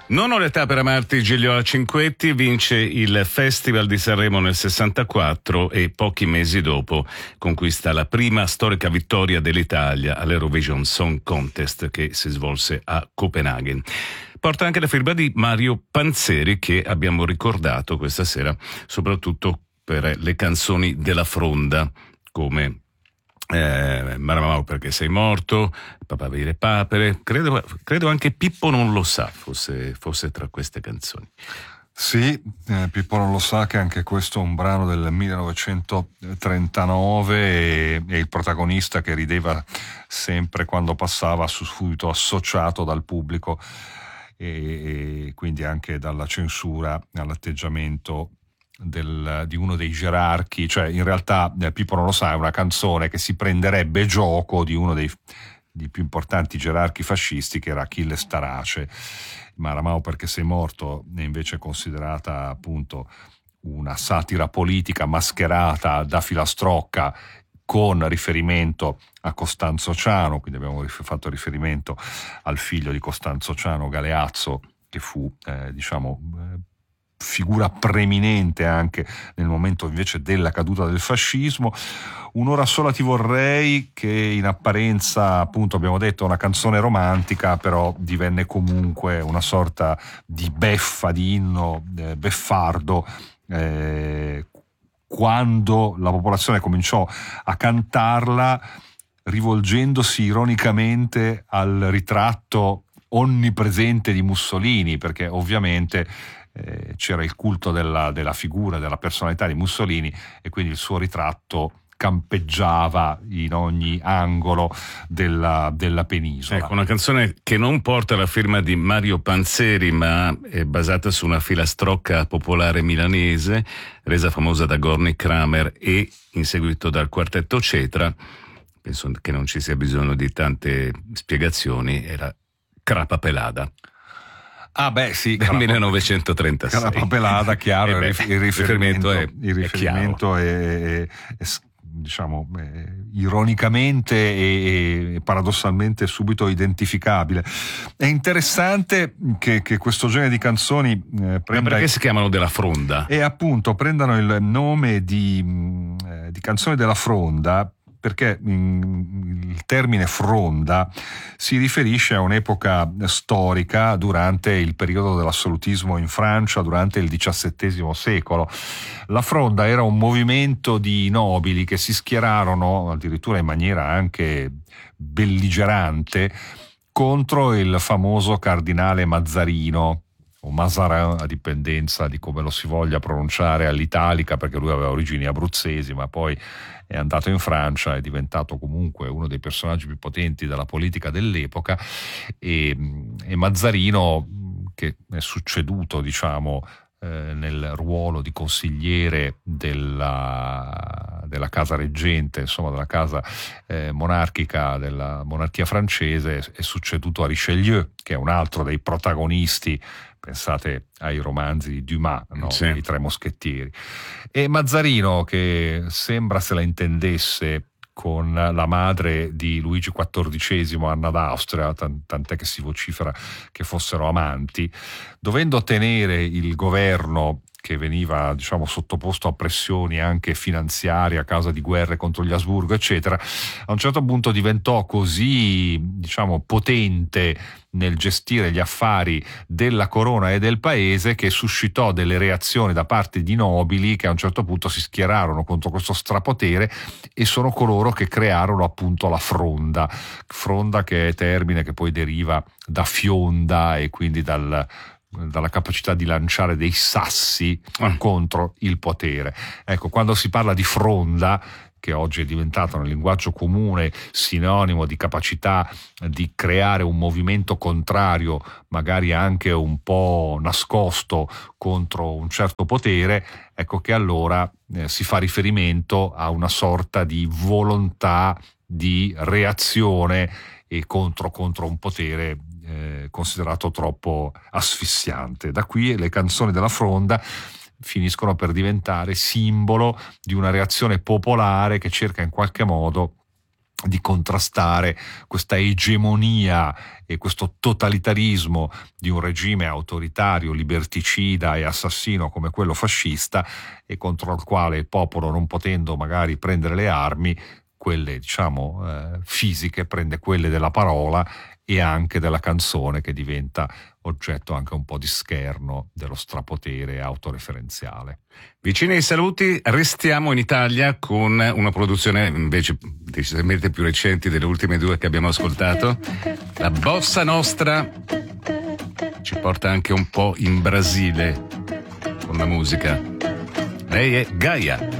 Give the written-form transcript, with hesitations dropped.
Non ho l'età per amarti, Gigliola Cinquetti vince il Festival di Sanremo nel 64 e pochi mesi dopo conquista la prima storica vittoria dell'Italia all'Eurovision Song Contest che si svolse a Copenaghen. Porta anche la firma di Mario Panzeri, che abbiamo ricordato questa sera soprattutto per le canzoni della Fronda, come Maramao perché sei morto, Papà Vire Papere, credo anche Pippo non lo sa fosse tra queste canzoni. Sì, Pippo non lo sa che anche questo è un brano del 1939 e il protagonista che rideva sempre quando passava subito associato dal pubblico e quindi anche dalla censura all'atteggiamento di uno dei gerarchi. Cioè in realtà Pippo non lo sa è una canzone che si prenderebbe gioco di uno dei più importanti gerarchi fascisti, che era Achille Starace. Maramao perché sei morto è invece considerata appunto una satira politica mascherata da filastrocca con riferimento a Costanzo Ciano, quindi abbiamo fatto riferimento al figlio di Costanzo Ciano, Galeazzo, che fu figura preeminente anche nel momento invece della caduta del fascismo. Un'ora sola ti vorrei, che in apparenza appunto abbiamo detto una canzone romantica, però divenne comunque una sorta di beffa, di inno beffardo quando la popolazione cominciò a cantarla rivolgendosi ironicamente al ritratto onnipresente di Mussolini, perché ovviamente c'era il culto della figura, della personalità di Mussolini, e quindi il suo ritratto campeggiava in ogni angolo della penisola. Ecco, una canzone che non porta la firma di Mario Panzeri, ma è basata su una filastrocca popolare milanese, resa famosa da Gorny Kramer e in seguito dal quartetto Cetra. Penso che non ci sia bisogno di tante spiegazioni, era Crapa Pelada. Ah beh sì, del 1936. Crapa Pelada, chiaro, il riferimento è diciamo ironicamente e paradossalmente subito identificabile. È interessante che questo genere di canzoni prenda, perché si chiamano della Fronda? E appunto prendano il nome di canzoni della Fronda, perché il termine fronda si riferisce a un'epoca storica durante il periodo dell'assolutismo in Francia, durante il XVII secolo. La fronda era un movimento di nobili che si schierarono, addirittura in maniera anche belligerante, contro il famoso cardinale Mazzarino, o Mazarin a dipendenza di come lo si voglia pronunciare all'italica, perché lui aveva origini abruzzesi ma poi è andato in Francia, è diventato comunque uno dei personaggi più potenti della politica dell'epoca, e Mazzarino, che è succeduto diciamo nel ruolo di consigliere della casa reggente, insomma della casa monarchica della monarchia francese, è succeduto a Richelieu, che è un altro dei protagonisti. Pensate ai romanzi di Dumas, no? Sì. I Tre Moschettieri. E Mazzarino, che sembra se la intendesse con la madre di Luigi XIV, Anna d'Austria, tant'è che si vocifera che fossero amanti, dovendo tenere il governo che veniva diciamo sottoposto a pressioni anche finanziarie a causa di guerre contro gli Asburgo eccetera, a un certo punto diventò così diciamo potente nel gestire gli affari della corona e del paese che suscitò delle reazioni da parte di nobili che a un certo punto si schierarono contro questo strapotere, e sono coloro che crearono appunto la fronda, che è termine che poi deriva da fionda e quindi dalla capacità di lanciare dei sassi contro il potere. Ecco, quando si parla di fronda, che oggi è diventato nel linguaggio comune sinonimo di capacità di creare un movimento contrario, magari anche un po' nascosto, contro un certo potere, ecco che allora si fa riferimento a una sorta di volontà di reazione e contro un potere considerato troppo asfissiante. Da qui le canzoni della Fronda finiscono per diventare simbolo di una reazione popolare che cerca in qualche modo di contrastare questa egemonia e questo totalitarismo di un regime autoritario, liberticida e assassino come quello fascista, e contro il quale il popolo, non potendo magari prendere le armi, quelle fisiche, prende quelle della parola e anche della canzone, che diventa oggetto anche un po' di scherno dello strapotere autoreferenziale. Vicini ai saluti, restiamo in Italia con una produzione invece decisamente più recente delle ultime due che abbiamo ascoltato. La Bossa Nostra ci porta anche un po' in Brasile con la musica. Lei è Gaia.